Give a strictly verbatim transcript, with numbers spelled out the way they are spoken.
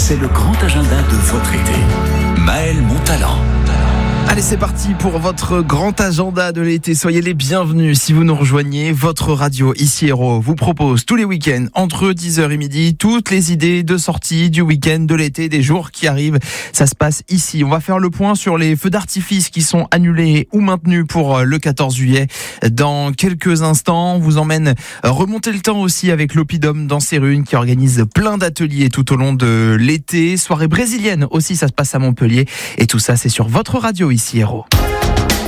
c'est le grand agenda de votre été. Maël Montalent. Allez, c'est parti pour votre grand agenda de l'été. Soyez les bienvenus si vous nous rejoignez. Votre radio, ici Héros, vous propose tous les week-ends, entre dix heures et midi, toutes les idées de sortie du week-end, de l'été, des jours qui arrivent. Ça se passe ici. On va faire le point sur les feux d'artifice qui sont annulés ou maintenus pour le quatorze juillet. Dans quelques instants, on vous emmène remonter le temps aussi avec l'Oppidum dans Cérunes qui organise plein d'ateliers tout au long de l'été. Soirée brésilienne aussi, ça se passe à Montpellier. Et tout ça, c'est sur votre radio ici Héros.